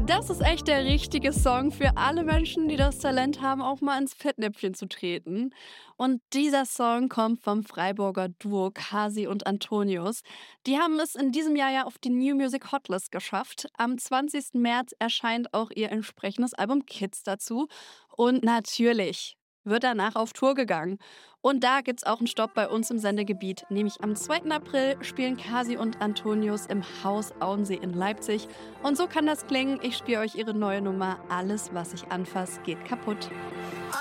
Das ist echt der richtige Song für alle Menschen, die das Talent haben, auch mal ins Fettnäpfchen zu treten. Und dieser Song kommt vom Freiburger Duo Kasi und Antonius. Die haben es in diesem Jahr ja auf die New Music Hotlist geschafft. Am 20. März erscheint auch ihr entsprechendes Album Kids dazu. Und natürlich wird danach auf Tour gegangen. Und da gibt's auch einen Stopp bei uns im Sendegebiet. Nämlich am 2. April spielen Kasi und Antonius im Haus Auensee in Leipzig. Und so kann das klingen. Ich spiele euch ihre neue Nummer. Alles, was ich anfasse, geht kaputt.